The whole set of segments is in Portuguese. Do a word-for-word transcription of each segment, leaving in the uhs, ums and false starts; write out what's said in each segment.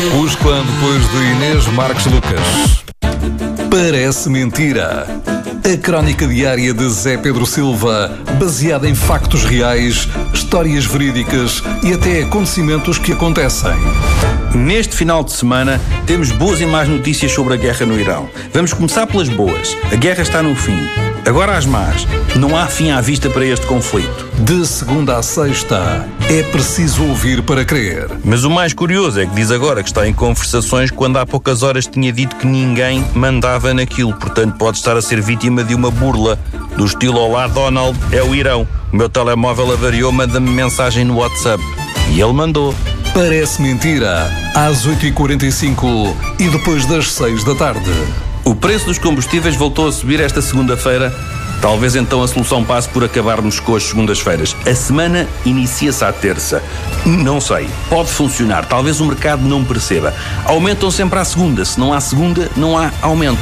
Os clã depois de Inês Marques Lucas. Parece mentira. A crónica diária de Zé Pedro Silva, baseada em factos reais, histórias verídicas e até acontecimentos que acontecem. Neste final de semana temos boas e más notícias sobre a guerra no Irão. Vamos começar pelas boas. A guerra está no fim. Agora as más. Não há fim à vista para este conflito. De segunda a sexta, é preciso ouvir para crer. Mas o mais curioso é que diz agora que está em conversações quando há poucas horas tinha dito que ninguém mandava naquilo. Portanto, pode estar a ser vítima de uma burla. Do estilo Olá Donald, é o Irão. O meu telemóvel avariou, manda-me mensagem no WhatsApp. E ele mandou. Parece mentira. Às oito e quarenta e cinco e depois das seis da tarde. O preço dos combustíveis voltou a subir esta segunda-feira. Talvez então a solução passe por acabarmos com as segundas-feiras. A semana inicia-se à terça. Não sei. Pode funcionar. Talvez o mercado não perceba. Aumentam sempre à segunda. Se não há segunda, não há aumento.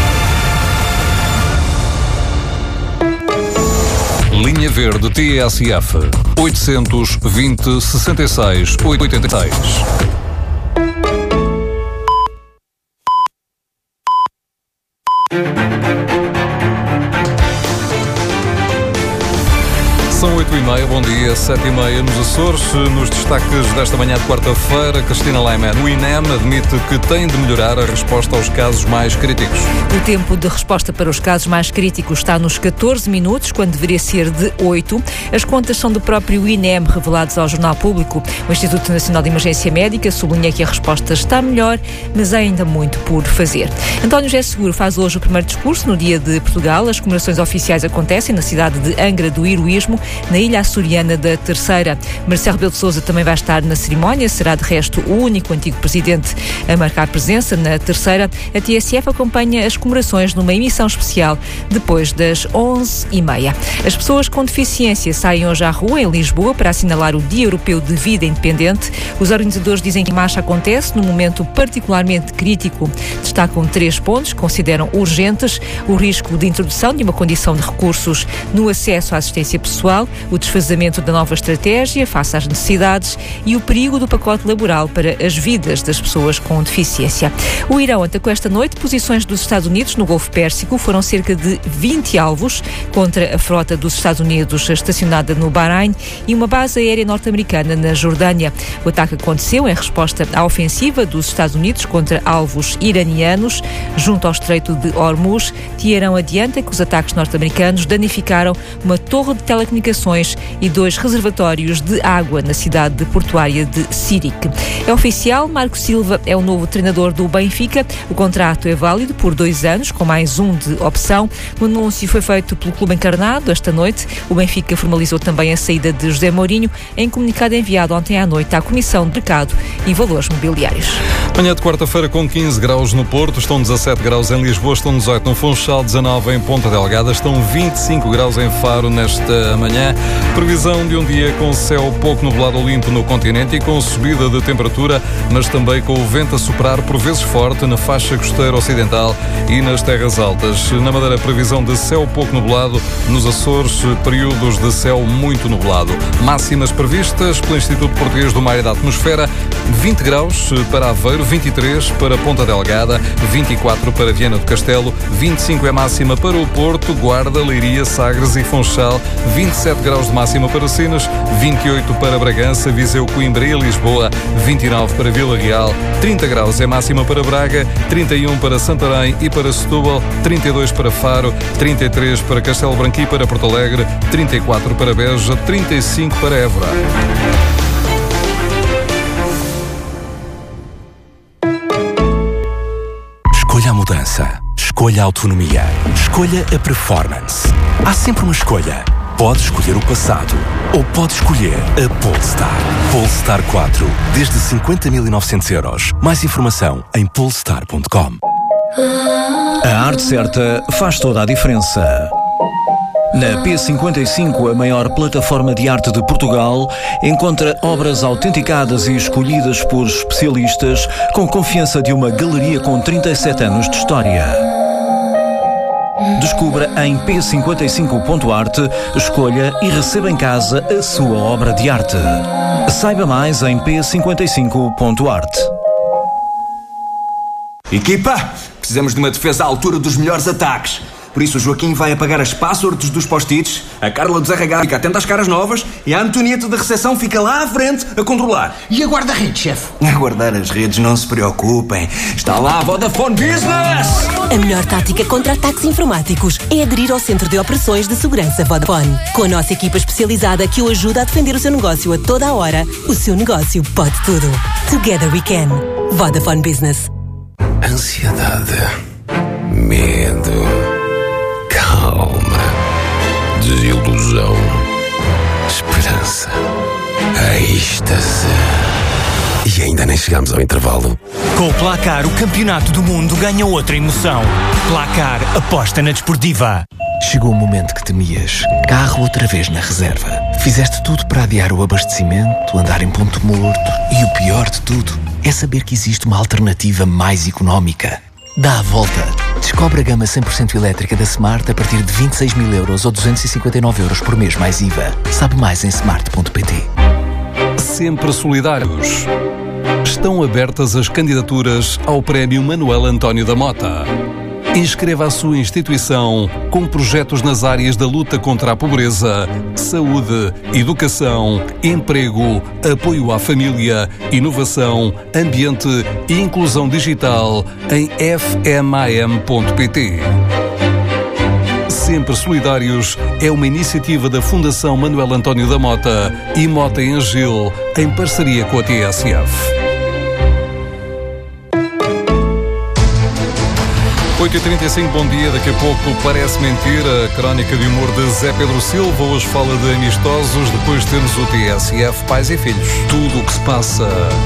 Linha Verde T S F oitocentos e vinte, sessenta e seis, oitenta e seis. São oito e meia, bom dia, sete e meia nos Açores. Nos destaques desta manhã de quarta-feira, Cristina Leiman. O I N E M admite que tem de melhorar a resposta aos casos mais críticos. O tempo de resposta para os casos mais críticos está nos catorze minutos, quando deveria ser de oito. As contas são do próprio I N E M, reveladas ao Jornal Público. O Instituto Nacional de Emergência Médica sublinha que a resposta está melhor, mas há ainda muito por fazer. António José Seguro faz hoje o primeiro discurso no Dia de Portugal. As comemorações oficiais acontecem na cidade de Angra do Heroísmo, na ilha açoriana da Terceira. Marcelo Rebelo de Sousa também vai estar na cerimónia, será de resto o único antigo presidente a marcar presença na Terceira. A T S F acompanha as comemorações numa emissão especial depois das onze e meia. As pessoas com deficiência saem hoje à rua em Lisboa para assinalar o Dia Europeu de Vida Independente. Os organizadores dizem que a marcha acontece num momento particularmente crítico. Destacam três pontos que consideram urgentes: o risco de introdução de uma condição de recursos no acesso à assistência pessoal, o desfazamento da nova estratégia face às necessidades e o perigo do pacote laboral para as vidas das pessoas com deficiência. O Irão atacou esta noite posições dos Estados Unidos no Golfo Pérsico. Foram cerca de vinte alvos contra a frota dos Estados Unidos estacionada no Bahrein e uma base aérea norte-americana na Jordânia. O ataque aconteceu em resposta à ofensiva dos Estados Unidos contra alvos iranianos junto ao Estreito de Hormuz. Teherão adianta que os ataques norte-americanos danificaram uma torre de telecomunicações e dois reservatórios de água na cidade portuária de Zirique. É oficial, Marco Silva é o novo treinador do Benfica. O contrato é válido por dois anos, com mais um de opção. O anúncio foi feito pelo clube encarnado esta noite. O Benfica formalizou também a saída de José Mourinho em comunicado enviado ontem à noite à Comissão de Mercado e Valores Mobiliários. Manhã de quarta-feira com quinze graus no Porto, estão dezassete graus em Lisboa, estão dezoito no Funchal, dezanove em Ponta Delgada, estão vinte e cinco graus em Faro nesta manhã. Previsão de um dia com céu pouco nublado ou limpo no continente e com subida de temperatura, mas também com o vento a soprar por vezes forte na faixa costeira ocidental e nas terras altas. Na Madeira, previsão de céu pouco nublado, nos Açores, períodos de céu muito nublado. Máximas previstas pelo Instituto Português do Mar e da Atmosfera: vinte graus para Aveiro, vinte e três para Ponta Delgada, vinte e quatro para Viana do Castelo, vinte e cinco é máxima para o Porto, Guarda, Leiria, Sagres e Funchal, vinte e sete graus de máxima para Sines, vinte e oito para Bragança, Viseu, Coimbra e Lisboa, vinte e nove para Vila Real, trinta graus é máxima para Braga, trinta e um para Santarém e para Setúbal, trinta e dois para Faro, trinta e três para Castelo Branco e para Porto Alegre, trinta e quatro para Beja, trinta e cinco para Évora. Escolha a mudança. Escolha a autonomia. Escolha a performance. Há sempre uma escolha. Pode escolher o passado ou pode escolher a Polestar. Polestar quatro, desde cinquenta mil e novecentos euros. Mais informação em polestar ponto com. A arte certa faz toda a diferença. Na P cinquenta e cinco, a maior plataforma de arte de Portugal, encontra obras autenticadas e escolhidas por especialistas com confiança de uma galeria com trinta e sete anos de história. Descubra em p cinquenta e cinco ponto arte, escolha e receba em casa a sua obra de arte. Saiba mais em p cinquenta e cinco ponto arte. Equipa, precisamos de uma defesa à altura dos melhores ataques. Por isso o Joaquim vai apagar as passwords dos post-its, a Carla dos R H fica atenta às caras novas e a Antonieta da recepção fica lá à frente a controlar. E a guarda-redes, chefe? A guardar as redes, não se preocupem. Está lá a Vodafone Business! A melhor tática contra ataques informáticos é aderir ao Centro de Operações de Segurança Vodafone. Com a nossa equipa especializada que o ajuda a defender o seu negócio a toda a hora, o seu negócio pode tudo. Together we can. Vodafone Business. Ansiedade. Medo. Calma. Desilusão. Esperança. Êxtase. E ainda nem chegamos ao intervalo. Com o Placar, o campeonato do mundo ganha outra emoção. Placar, aposta na desportiva. Chegou o momento que temias. Carro outra vez na reserva. Fizeste tudo para adiar o abastecimento, andar em ponto morto. E o pior de tudo é saber que existe uma alternativa mais económica. Dá a volta. Descobre a gama cem por cento elétrica da Smart a partir de vinte e seis mil euros ou duzentos e cinquenta e nove euros por mês mais I V A. Sabe mais em smart ponto pt. Sempre solidários. Estão abertas as candidaturas ao Prémio Manuel António da Mota. Inscreva a sua instituição com projetos nas áreas da luta contra a pobreza, saúde, educação, emprego, apoio à família, inovação, ambiente e inclusão digital em f m a m ponto p t. Sempre Solidários é uma iniciativa da Fundação Manuel António da Mota e Mota em Agil, em parceria com a T S F. oito e trinta e cinco, bom dia. Daqui a pouco Parece Mentir, a crónica de humor de Zé Pedro Silva. Hoje fala de amistosos, depois temos o T S F, pais e filhos. Tudo o que se passa,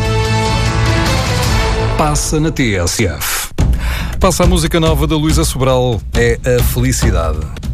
passa na T S F. Passa a música nova da Luísa Sobral, é a Felicidade.